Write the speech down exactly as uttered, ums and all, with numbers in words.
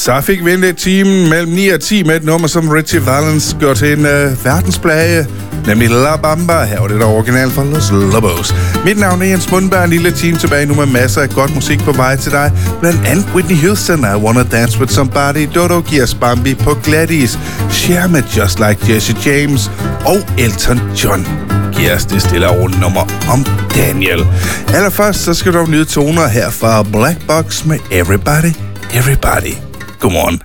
Så fik vi endelig timen mellem ni og ti med et nummer, som Ritchie Valens gør til en øh, verdensplage, nemlig La Bamba. Her var det der original fra Los Lobos. Mit navn er Jens Mundberg, en lille time tilbage nu med masser af godt musik på vej til dig. Blandt andet Whitney Houston, I Wanna Dance With Somebody, Dodo giver Bambi på Gladys, Cher med Just Like Jesse James og Elton John giver os det stille og roligt nummer om Daniel. Allerførst så skal du nyde toner her fra Black Box med Everybody, Everybody. Godmorgen.